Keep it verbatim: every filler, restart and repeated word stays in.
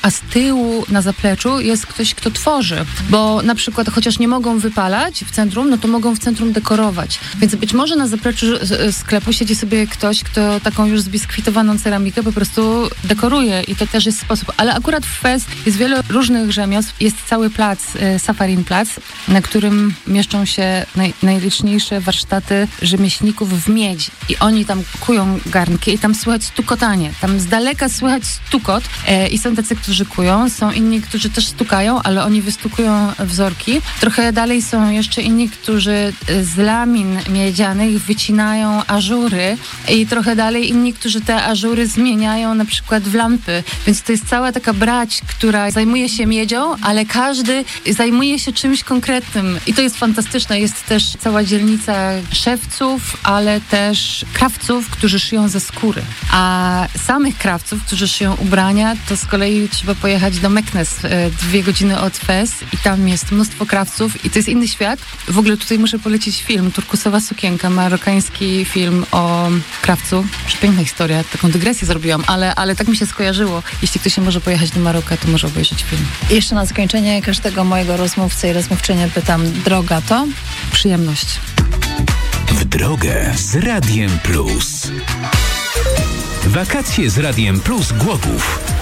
a z tyłu na zapleczu jest ktoś, kto tworzy. Bo na przykład, chociaż nie mogą wypalać w centrum, no to mogą w centrum dekorować. Więc być może na zapleczu sklepu siedzi sobie ktoś, kto taką już zbiskwitowaną ceramikę po prostu dekoruje i to też jest sposób. Ale akurat w Fez jest wiele różnych rzemiosł. Jest cały plac, Safarin Plac, na którym mieszczą się naj, najliczniejsze warsztaty rzemieślników w miedzi. I oni tam kują garnki i tam słychać stukotanie. Tam z daleka słychać stukot e, i są tacy, którzy kują, są inni, którzy też stukają, ale oni wystukują wzorki. Trochę dalej są jeszcze inni, którzy z lamin miedzianych wycinają ażury i trochę dalej inni, którzy te ażury zmieniają na przykład w lampy. Więc to jest cała taka brać, która zajmuje się miedzią, ale każdy zajmuje się czymś konkretnym. I to jest fantastyczne. Jest też cała dzielnica szewców, ale też krawców, którzy szyją ze skóry. A samych krawców, którzy szyją ubrania, to z kolei trzeba pojechać do Meknes, dwie godziny od Fez i tam jest mnóstwo krawców i to jest inny świat. W ogóle tutaj muszę polecić film Turkusowa sukienka, marokański film o krawcu. Przepiękna historia, taką dygresję zrobiłam, ale, ale tak mi się skojarzyło. Jeśli ktoś nie może pojechać do Maroka, to może obejrzeć film. I jeszcze na zakończenie każdego mojego rozmówcy i rozmówczyni pytam, droga to? Przyjemność. W drogę z Radiem Plus. Wakacje z Radiem Plus Głogów.